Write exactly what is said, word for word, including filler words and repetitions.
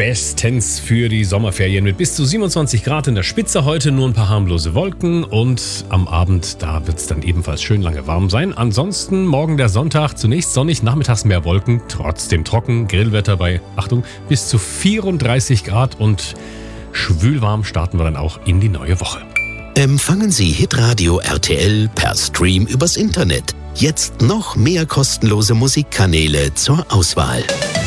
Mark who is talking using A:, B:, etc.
A: bestens für die Sommerferien mit bis zu siebenundzwanzig Grad in der Spitze. Heute nur ein paar harmlose Wolken und am Abend, da wird es dann ebenfalls schön lange warm sein. Ansonsten morgen der Sonntag, zunächst sonnig, nachmittags mehr Wolken, trotzdem trocken, Grillwetter bei, Achtung, bis zu vierunddreißig Grad und schwülwarm starten wir dann auch in die neue Woche.
B: Empfangen Sie Hitradio R T L per Stream übers Internet. Jetzt noch mehr kostenlose Musikkanäle zur Auswahl.